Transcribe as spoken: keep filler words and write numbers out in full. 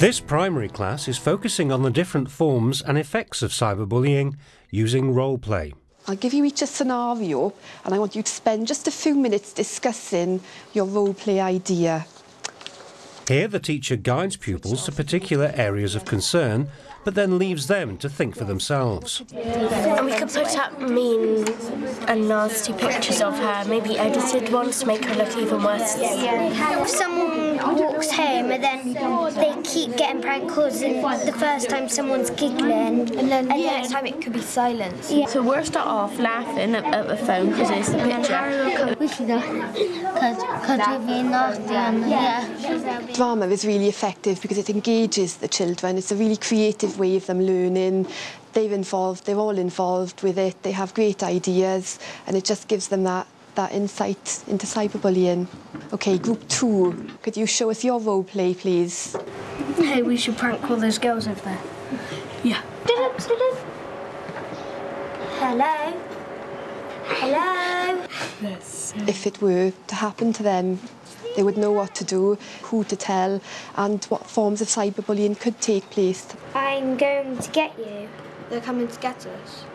This primary class is focusing on the different forms and effects of cyberbullying using role play. I'll give you each a scenario and I want you to spend just a few minutes discussing your role play idea. Here the teacher guides pupils to particular areas of concern, but then leaves them to think for themselves. And we could put up mean and nasty pictures of her, maybe edited ones to make her look even worse. If someone walks home and then they keep getting prank calls, and the first time someone's giggling, and then the and next time it could be silence. Yeah. So we'll start off laughing at, at the phone because it's the picture. we should because it'd be nasty and yeah. Drama is really effective because it engages the children. It's a really creative way of them learning. They're involved, they're all involved with it, they have great ideas, and it just gives them that, that insight into cyberbullying. OK, group two, could you show us your role play, please? Hey, we should prank call those girls over there. Yeah. Hello? Hello? Yes. If it were to happen to them, they would know what to do, who to tell, and what forms of cyberbullying could take place. I'm going to get you. They're coming to get us.